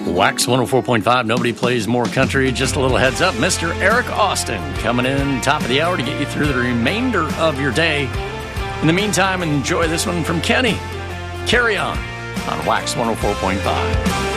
Wax 104.5, nobody plays more country. Just a little heads up, Mr. Eric Austin coming in top of the hour to get you through the remainder of your day. In the meantime, enjoy this one from Kenny. Carry on Wax 104.5.